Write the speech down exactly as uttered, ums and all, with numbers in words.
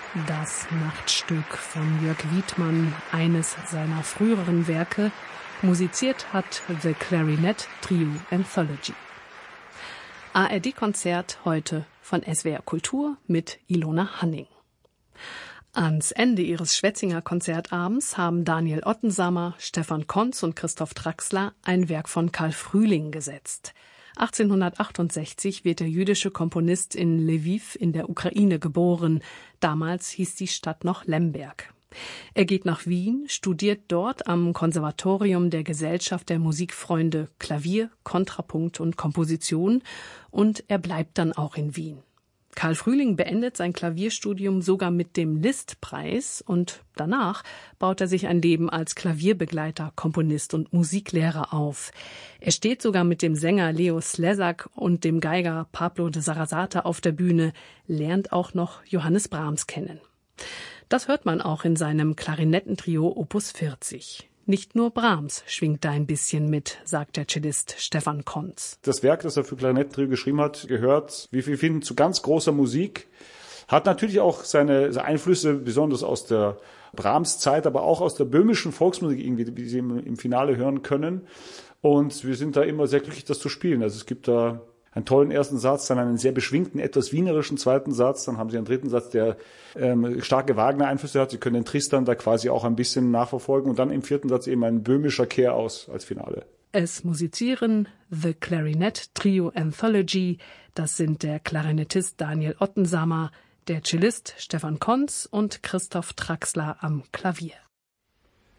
Das Nachtstück von Jörg Wiedmann, eines seiner früheren Werke, musiziert hat The Clarinet Trio Anthology. A R D-Konzert heute von S W R Kultur mit Ilona Hanning. Ans Ende ihres Schwetzinger Konzertabends haben Daniel Ottensammer, Stefan Konz und Christoph Traxler ein Werk von Karl Frühling gesetzt. achtzehnhundertachtundsechzig wird der jüdische Komponist in Lwiw in der Ukraine geboren. Damals hieß die Stadt noch Lemberg. Er geht nach Wien, studiert dort am Konservatorium der Gesellschaft der Musikfreunde Klavier, Kontrapunkt und Komposition und er bleibt dann auch in Wien. Karl Frühling beendet sein Klavierstudium sogar mit dem Liszt-Preis und danach baut er sich ein Leben als Klavierbegleiter, Komponist und Musiklehrer auf. Er steht sogar mit dem Sänger Leo Slezak und dem Geiger Pablo de Sarasate auf der Bühne, lernt auch noch Johannes Brahms kennen. Das hört man auch in seinem Klarinettentrio Opus vierzig. Nicht nur Brahms schwingt da ein bisschen mit, sagt der Cellist Stefan Konz. Das Werk, das er für Klarinettentrio geschrieben hat, gehört, wie wir finden, zu ganz großer Musik. Hat natürlich auch seine Einflüsse, besonders aus der Brahms-Zeit, aber auch aus der böhmischen Volksmusik, irgendwie, wie Sie im Finale hören können. Und wir sind da immer sehr glücklich, das zu spielen. Also es gibt da einen tollen ersten Satz, dann einen sehr beschwingten, etwas wienerischen zweiten Satz, dann haben Sie einen dritten Satz, der ähm, starke Wagner-Einflüsse hat. Sie können den Tristan da quasi auch ein bisschen nachverfolgen und dann im vierten Satz eben ein böhmischer Kehr aus als Finale. Es musizieren The Clarinet Trio Anthology, das sind der Klarinettist Daniel Ottensammer, der Cellist Stefan Konz und Christoph Traxler am Klavier.